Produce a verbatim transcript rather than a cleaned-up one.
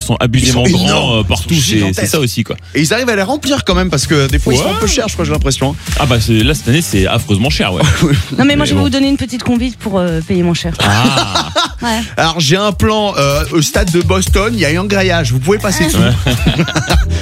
sont abusément Ils sont grands énormes, euh, partout. ils sont C'est, gigantesques. c'est ça aussi, quoi. Et ils arrivent à les remplir quand même parce que des fois ils sont Ouais. un peu chers, je crois, j'ai l'impression. Ah bah c'est, là cette année c'est affreusement cher, ouais. Non mais moi Mais je vais bon. vous donner une petite convite pour euh, payer moins cher. Ah. Ouais. Alors j'ai un plan euh, au stade de Boston, il y a eu un grillage, vous pouvez passer dessus.